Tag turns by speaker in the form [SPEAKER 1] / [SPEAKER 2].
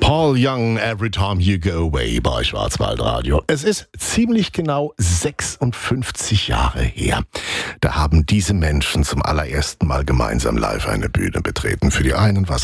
[SPEAKER 1] Paul Young, Every Time You Go Away bei Schwarzwaldradio. Es ist ziemlich genau 56 Jahre her. Da haben diese Menschen zum allerersten Mal gemeinsam live eine Bühne betreten. Für die einen war